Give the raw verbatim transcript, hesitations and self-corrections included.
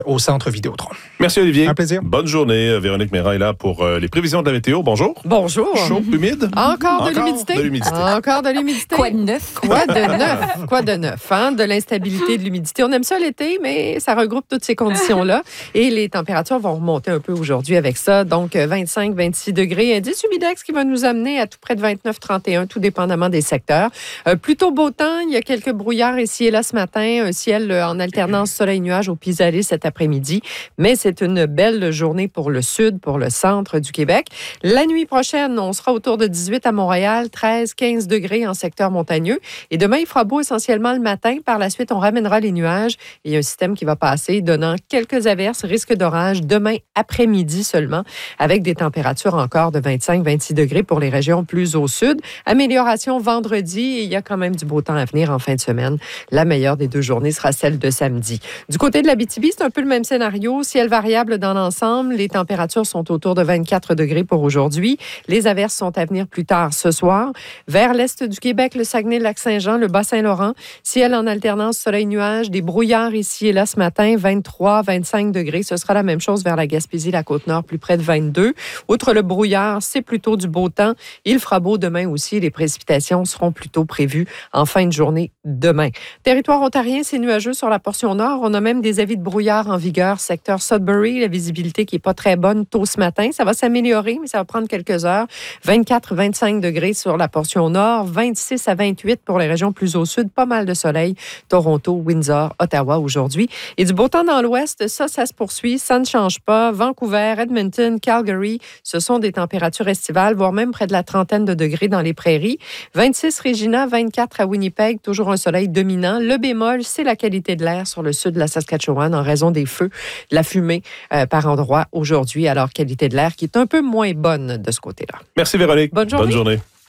au centre Vidéotron. Merci Olivier. Un plaisir. Bonne journée. Véronique Mérin est là pour euh, les prévisions de la météo. Bonjour. Bonjour. Chaud, humide. Encore de Encore l'humidité. de l'humidité. Encore de l'humidité. Quoi de neuf? Quoi de neuf? Quoi de neuf? Hein? De l'instabilité, de l'humidité. On aime ça l'été, mais ça regroupe toutes ces conditions-là. Et les températures vont remonter un peu aujourd'hui avec ça. Donc, vingt-cinq, vingt-six degrés. Indice humidex qui va nous amener à tout près de vingt-neuf, trente et un, tout dépendamment des secteurs. Euh, plutôt beau temps. Il y a quelques brouillards ici et là ce matin. Un ciel en alternance soleil-nuage au pis-aller cet après-midi. Mais c'est une belle journée pour le sud, pour le centre du Québec. La nuit prochaine, on sera autour de dix-huit à Montréal, treize, quinze degrés en secteur montagneux. Et demain, il fera beau essentiellement le matin. Par la suite, on ramènera les nuages. Il y a un système qui va passer, donnant quelques averses, risque d'orage demain après-midi seulement, avec des températures encore de vingt-cinq, vingt-six degrés pour les régions plus au sud. Amélioration vendredi et il y a quand même du beau temps à venir en fin de semaine. La meilleure des deux journées sera celle de samedi. Du côté de l'Abitibi, c'est un peu le même scénario. Ciel variable dans l'ensemble. Les températures sont autour de vingt-quatre degrés pour aujourd'hui. Les averses sont à venir plus tard ce soir. Vers l'est du Québec, le Saguenay, le Lac-Saint-Jean, le Bas-Saint-Laurent. Ciel en alternance soleil-nuage. Des brouillards ici et là ce matin. vingt-trois, vingt-cinq degrés. Ce sera la même chose vers la Gaspésie, la Côte-Nord, plus près de vingt-deux. Outre le brouillard, c'est plutôt du beau temps. Il fera beau demain aussi. Les précipitations seront plutôt prévues en fin de journée demain. Territoire ontarien, c'est nuageux sur la portion nord. On a même des avis de brouillard en vigueur. Secteur Sudbury, la visibilité qui n'est pas très bonne tôt ce matin. Ça va s'améliorer, mais ça va prendre quelques heures. vingt-quatre, vingt-cinq degrés sur la portion nord, vingt-six à vingt-huit pour les régions plus au sud. Pas mal de soleil. Toronto, Windsor, Ottawa aujourd'hui. Et du beau temps dans l'ouest, ça, ça se poursuit. Ça ne change pas. Vancouver, Edmonton, Calgary, ce sont des températures estivales, voire même près de la trentaine de degrés dans les prairies. vingt-six Regina, vingt-quatre à Winnipeg, toujours un soleil dominant. Le bémol, c'est la qualité de l'air sur le sud de la Saskatchewan en raison des feux, de la fumée euh, par endroits aujourd'hui. Alors, qualité de l'air qui est un peu moins bonne de ce côté-là. Merci Véronique. Bonne journée. Bonne journée.